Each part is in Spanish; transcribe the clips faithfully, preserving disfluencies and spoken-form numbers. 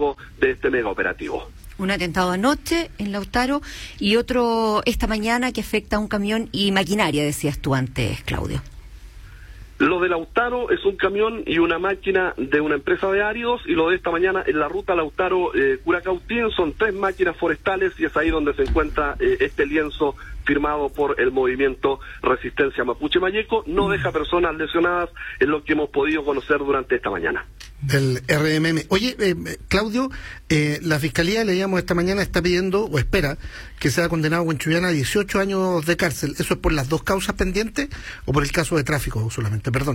cargo de este mega operativo. Un atentado anoche en Lautaro y otro esta mañana que afecta a un camión y maquinaria, decías tú antes, Claudio. Lo de Lautaro es un camión y una máquina de una empresa de áridos, y lo de esta mañana en la ruta Lautaro-Curacautín eh, son tres máquinas forestales, y es ahí donde se encuentra eh, este lienzo firmado por el movimiento Resistencia Mapuche Mayeco. No deja personas lesionadas, en lo que hemos podido conocer durante esta mañana. Del R M M. Oye, eh, Claudio, eh, la Fiscalía, leíamos esta mañana, está pidiendo, o espera, que sea condenado Huenchuyán a dieciocho años de cárcel. ¿Eso es por las dos causas pendientes o por el caso de tráfico solamente? Perdón.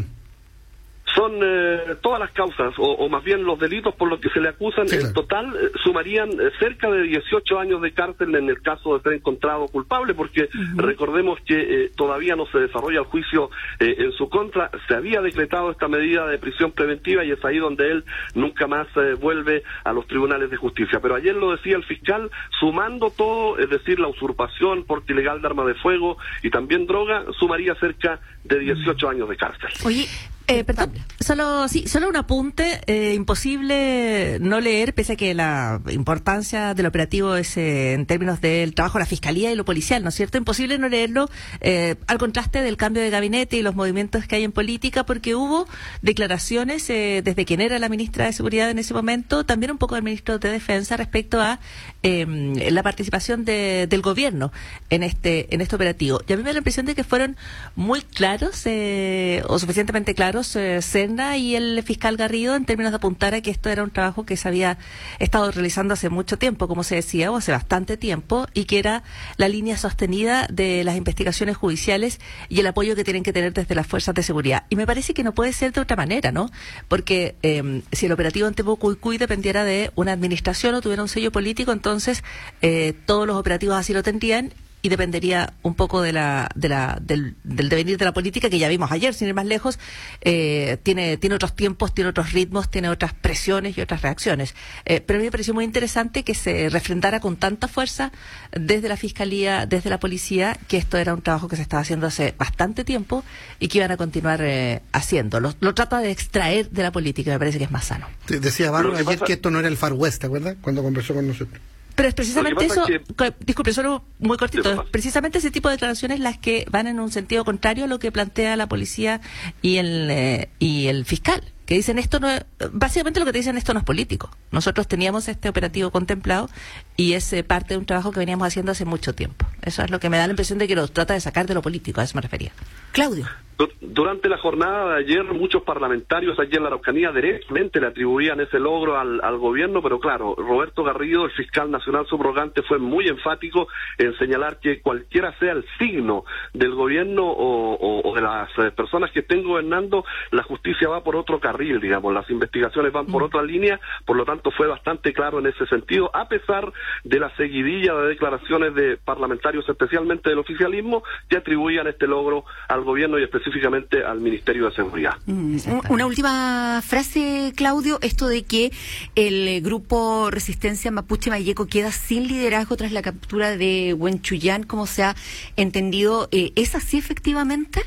Son eh, todas las causas, o, o más bien los delitos por los que se le acusan, sí, claro. En total eh, sumarían eh, cerca de dieciocho años de cárcel en el caso de ser encontrado culpable, porque uh-huh. recordemos que eh, todavía no se desarrolla el juicio eh, en su contra. Se había decretado esta medida de prisión preventiva y es ahí donde él nunca más eh, vuelve a los tribunales de justicia. Pero ayer lo decía el fiscal, sumando todo, es decir, la usurpación, porte ilegal de arma de fuego y también droga, sumaría cerca de dieciocho uh-huh. años de cárcel. Oye, Eh, perdón, solo sí, solo un apunte, eh, imposible no leer, pese a que la importancia del operativo es eh, en términos del trabajo de la Fiscalía y lo policial, ¿no es cierto? Imposible no leerlo eh, al contraste del cambio de gabinete y los movimientos que hay en política, porque hubo declaraciones eh, desde quien era la ministra de Seguridad en ese momento, también un poco del ministro de Defensa, respecto a eh, la participación de, del gobierno en este en este operativo. Y a mí me da la impresión de que fueron muy claros, eh, o suficientemente claros, Eh, Serna y el fiscal Garrido, en términos de apuntar a que esto era un trabajo que se había estado realizando hace mucho tiempo, como se decía, o hace bastante tiempo, y que era la línea sostenida de las investigaciones judiciales y el apoyo que tienen que tener desde las fuerzas de seguridad. Y me parece que no puede ser de otra manera, ¿no? Porque eh, si el operativo en Temucuicui dependiera de una administración o tuviera un sello político, entonces eh, todos los operativos así lo tendrían, y dependería un poco de la, de la, del, del devenir de la política, que ya vimos ayer, sin ir más lejos. eh, tiene, tiene otros tiempos, tiene otros ritmos, tiene otras presiones y otras reacciones. Eh, pero a mí me pareció muy interesante que se refrendara con tanta fuerza desde la Fiscalía, desde la Policía, que esto era un trabajo que se estaba haciendo hace bastante tiempo y que iban a continuar eh, haciendo. Lo, lo trata de extraer de la política, me parece que es más sano. Decía Barro ayer pasa... que esto no era el Far West, ¿te acuerdas? Cuando conversó con nosotros. Pero es precisamente eso, que... disculpe, solo muy cortito, es precisamente ese tipo de declaraciones las que van en un sentido contrario a lo que plantea la policía y el eh, y el fiscal, que dicen esto no es, básicamente lo que te dicen, esto no es político. Nosotros teníamos este operativo contemplado y es eh, parte de un trabajo que veníamos haciendo hace mucho tiempo. Eso es lo que me da la impresión de que lo trata de sacar de lo político, a eso me refería. Claudio. Durante la jornada de ayer, muchos parlamentarios aquí en la Araucanía directamente le atribuían ese logro al, al gobierno, pero claro, Roberto Garrido, el fiscal nacional subrogante, fue muy enfático en señalar que cualquiera sea el signo del gobierno o, o, o de las personas que estén gobernando, la justicia va por otro carril, digamos, las investigaciones van por otra línea, por lo tanto fue bastante claro en ese sentido, a pesar de la seguidilla de declaraciones de parlamentarios, especialmente del oficialismo, que atribuían este logro al gobierno y específicamente específicamente al Ministerio de Seguridad. Mm, una última frase, Claudio, esto de que el eh, grupo Resistencia Mapuche Mayeco queda sin liderazgo tras la captura de Huenchuyán, como se ha entendido, eh, ¿es así efectivamente?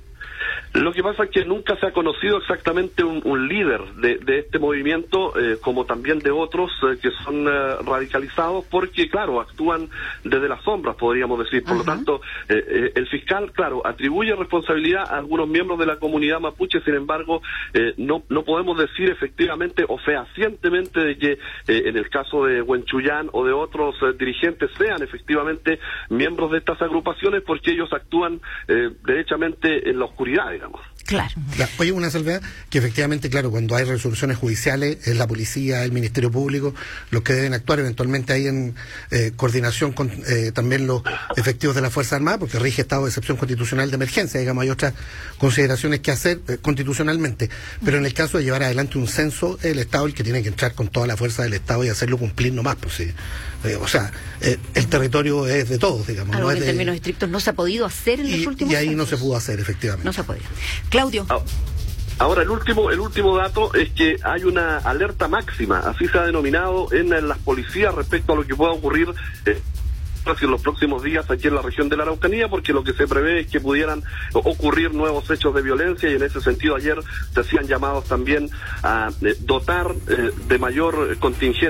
Lo que pasa es que nunca se ha conocido exactamente un, un líder de, de este movimiento, eh, como también de otros eh, que son eh, radicalizados, porque, claro, actúan desde las sombras, podríamos decir. Por Ajá. lo tanto, eh, eh, el fiscal, claro, atribuye responsabilidad a algunos miembros de la comunidad mapuche, sin embargo, eh, no no podemos decir efectivamente o fehacientemente de que eh, en el caso de Huenchuyán o de otros eh, dirigentes sean efectivamente miembros de estas agrupaciones, porque ellos actúan eh, derechamente en la oscuridad, digamos. Claro. Claro. Oye, una salvedad, que efectivamente, claro, cuando hay resoluciones judiciales, es la policía, el Ministerio Público los que deben actuar, eventualmente ahí en eh, coordinación con eh, también los efectivos de la Fuerza Armada, porque rige estado de excepción constitucional de emergencia, digamos, hay otras consideraciones que hacer eh, constitucionalmente, pero en el caso de llevar adelante un censo, el Estado el que tiene que entrar con toda la fuerza del Estado y hacerlo cumplir nomás, pues sí. Eh, o sea, eh, el territorio es de todos, digamos. Algo no que es en de... términos estrictos no se ha podido hacer en y, los últimos años. Y ahí años. no se pudo hacer, efectivamente. No se ha podido. Claudio. Ah. Ahora, el último el último dato es que hay una alerta máxima, así se ha denominado en, en las policías respecto a lo que pueda ocurrir eh, en los próximos días aquí en la región de la Araucanía, porque lo que se prevé es que pudieran ocurrir nuevos hechos de violencia, y en ese sentido ayer se hacían llamados también a eh, dotar eh, de mayor contingente